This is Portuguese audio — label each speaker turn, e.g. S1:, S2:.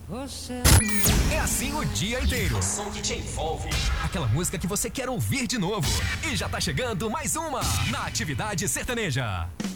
S1: É assim o dia inteiro.
S2: O som que te envolve.
S1: Aquela música que você quer ouvir de novo. E já tá chegando mais uma na Atividade Sertaneja.